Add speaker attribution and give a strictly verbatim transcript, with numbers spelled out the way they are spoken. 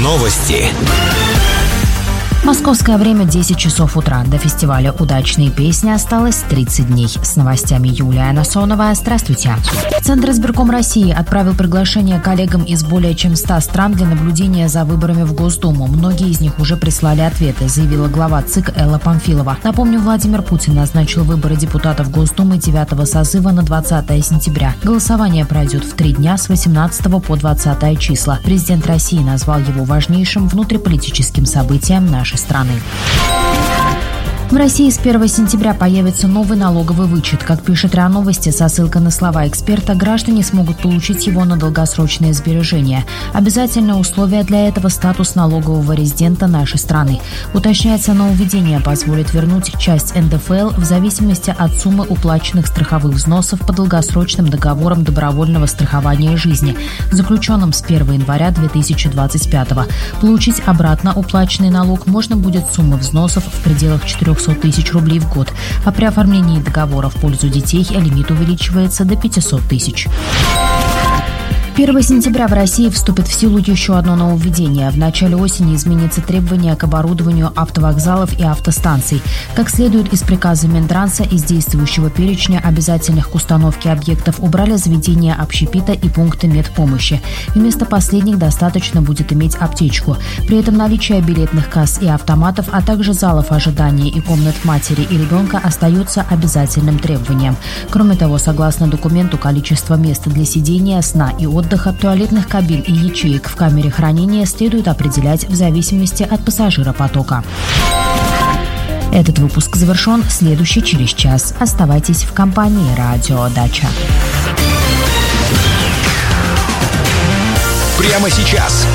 Speaker 1: Новости.
Speaker 2: Московское время десять часов утра. До фестиваля «Удачные песни» осталось тридцать дней. С новостями Юлия Насонова. Здравствуйте. Центр избирком России отправил приглашение коллегам из более чем ста стран для наблюдения за выборами в Госдуму. Многие из них уже прислали ответы, заявила глава ЦИК Элла Памфилова. Напомню, Владимир Путин назначил выборы депутатов Госдумы девятого созыва на двадцатое сентября. Голосование пройдет в три дня с восемнадцатого по двадцатое числа. Президент России назвал его важнейшим внутриполитическим событием нашей страны. В России с первого сентября появится новый налоговый вычет. Как пишет РИА Новости, со ссылкой на слова эксперта, граждане смогут получить его на долгосрочные сбережения. Обязательное условие для этого – статус налогового резидента нашей страны. Уточняется, нововведение позволит вернуть часть эн дэ эф эл в зависимости от суммы уплаченных страховых взносов по долгосрочным договорам добровольного страхования жизни, заключенным с первого января две тысячи двадцать пятого. Получить обратно уплаченный налог можно будет суммы взносов в пределах четырехсот тысяч рублей в год, а при оформлении договора в пользу детей лимит увеличивается до пятисот тысяч. первого сентября в России вступит в силу еще одно нововведение. В начале осени изменится требование к оборудованию автовокзалов и автостанций. Как следует из приказа Минтранса, из действующего перечня обязательных к установке объектов убрали заведения общепита и пункты медпомощи. Вместо последних достаточно будет иметь аптечку. При этом наличие билетных касс и автоматов, а также залов ожидания и комнат матери и ребенка остается обязательным требованием. Кроме того, согласно документу, количество мест для сидения, сна и отдыха Отдых от туалетных кабин и ячеек в камере хранения следует определять в зависимости от пассажиропотока. Этот выпуск завершен, следующий через час. Оставайтесь в компании «Радио Дача».
Speaker 1: Прямо сейчас